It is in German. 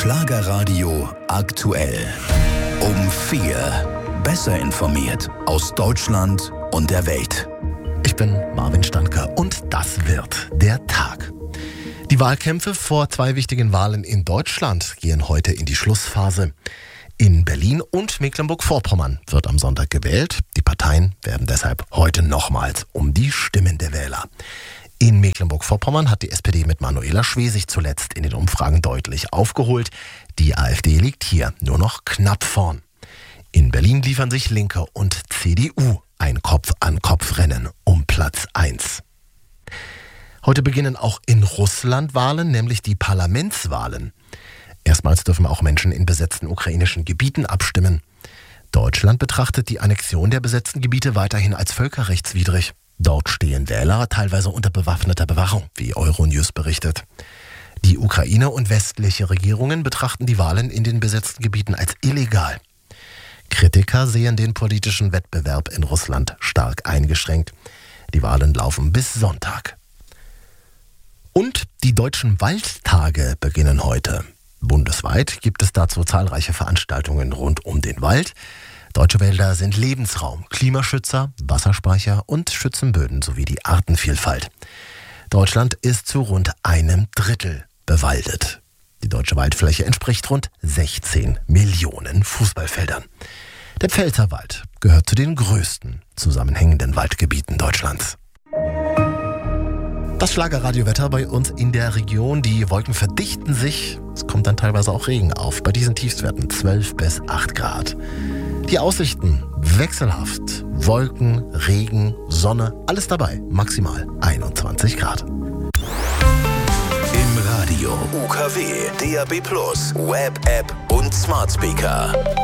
Schlagerradio aktuell. Um 4. Besser informiert aus Deutschland und der Welt. Ich bin Marvin Standke und das wird der Tag. Die Wahlkämpfe vor 2 wichtigen Wahlen in Deutschland gehen heute in die Schlussphase. In Berlin und Mecklenburg-Vorpommern wird am Sonntag gewählt. Die Parteien werben deshalb heute nochmals um die Stimmen der Wähler. In Mecklenburg-Vorpommern hat die SPD mit Manuela Schwesig zuletzt in den Umfragen deutlich aufgeholt. Die AfD liegt hier nur noch knapp vorn. In Berlin liefern sich Linke und CDU ein Kopf-an-Kopf-Rennen um Platz 1. Heute beginnen auch in Russland Wahlen, nämlich die Parlamentswahlen. Erstmals dürfen auch Menschen in besetzten ukrainischen Gebieten abstimmen. Deutschland betrachtet die Annexion der besetzten Gebiete weiterhin als völkerrechtswidrig. Dort stehen Wähler teilweise unter bewaffneter Bewachung, wie Euronews berichtet. Die Ukraine und westliche Regierungen betrachten die Wahlen in den besetzten Gebieten als illegal. Kritiker sehen den politischen Wettbewerb in Russland stark eingeschränkt. Die Wahlen laufen bis Sonntag. Und die deutschen Waldtage beginnen heute. Bundesweit gibt es dazu zahlreiche Veranstaltungen rund um den Wald. Deutsche Wälder sind Lebensraum, Klimaschützer, Wasserspeicher und schützen Böden sowie die Artenvielfalt. Deutschland ist zu rund 1/3 bewaldet. Die deutsche Waldfläche entspricht rund 16 Millionen Fußballfeldern. Der Pfälzerwald gehört zu den größten zusammenhängenden Waldgebieten Deutschlands. Das Schlagerradiowetter bei uns in der Region. Die Wolken verdichten sich. Es kommt dann teilweise auch Regen auf. Bei diesen Tiefstwerten 12 bis 8 Grad. Die Aussichten wechselhaft. Wolken, Regen, Sonne, alles dabei. Maximal 21 Grad. Im Radio, UKW, DAB+, Web-App und Smart Speaker.